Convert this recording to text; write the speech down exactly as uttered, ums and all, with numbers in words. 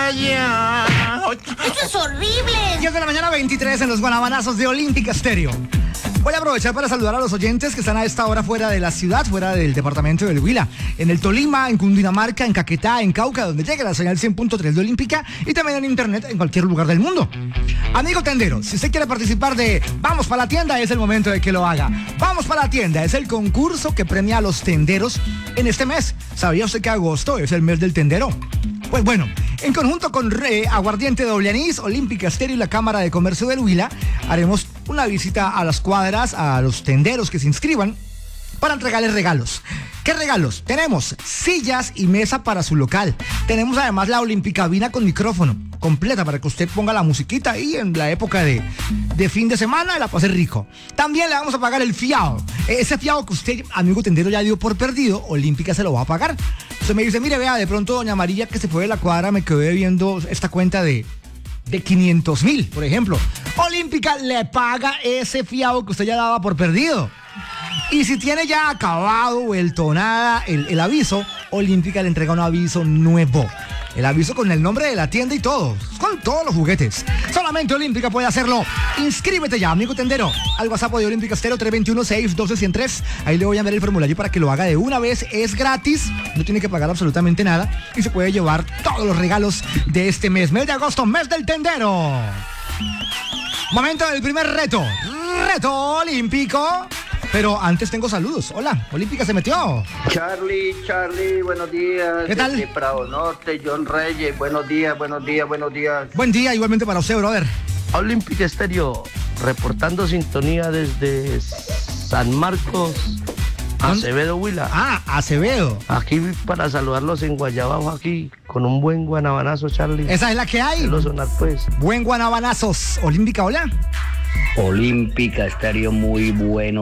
allá. ¡Eso es horrible! diez de la mañana, veintitrés en los Guanabanazos de Olímpica Estéreo. Voy a aprovechar para saludar a los oyentes que están a esta hora fuera de la ciudad, fuera del departamento del Huila, en el Tolima, en Cundinamarca, en Caquetá, en Cauca, donde llega la señal cien punto tres de Olímpica y también en internet en cualquier lugar del mundo. Amigo tendero, si usted quiere participar de Vamos para la tienda, es el momento de que lo haga. Vamos para la tienda es el concurso que premia a los tenderos en este mes. ¿Sabía usted que agosto es el mes del tendero? Pues bueno, en conjunto con eh, Aguardiente Doble Anís, Olímpica Estéreo y la Cámara de Comercio del Huila, haremos una visita a las cuadras, a los tenderos que se inscriban para entregarles regalos. ¿Qué regalos? Tenemos sillas y mesa para su local. Tenemos además la Olimpicabina con micrófono completa para que usted ponga la musiquita ahí en la época de, de fin de semana y la pase rico. También le vamos a pagar el fiado. Ese fiado que usted, amigo tendero, ya dio por perdido, Olímpica se lo va a pagar. Usted me dice, mire, vea, de pronto doña María que se fue de la cuadra me quedó viendo esta cuenta de, de quinientos mil, por ejemplo. Olímpica le paga ese fiado que usted ya daba por perdido. Y si tiene ya acabado, vuelto nada el, el aviso, Olímpica le entrega un aviso nuevo. El aviso con el nombre de la tienda y todo, con todos los juguetes. Solamente Olímpica puede hacerlo. Inscríbete ya, amigo tendero, al WhatsApp de Olímpica Estéreo tres dos uno, seis uno dos, uno cero tres. Ahí le voy a enviar el formulario para que lo haga de una vez. Es gratis, no tiene que pagar absolutamente nada y se puede llevar todos los regalos de este mes. Mes de agosto, mes del tendero. Momento del primer reto. Reto olímpico. Pero antes tengo saludos. Hola, Olímpica se metió. Charlie, Charlie, buenos días. ¿Qué tal? Desde Prado Norte, John Reyes, buenos días, buenos días, buenos días. Buen día, igualmente para usted, brother. Olímpica Estéreo, reportando sintonía desde San Marcos, Acevedo, Huila. Ah, Acevedo. Aquí para saludarlos en Guayabajo, aquí, con un buen guanabanazo, Charlie. Esa es la que hay. Lo sonar, pues. Buen guanabanazos. Olímpica, hola. Olímpica Estéreo, muy bueno.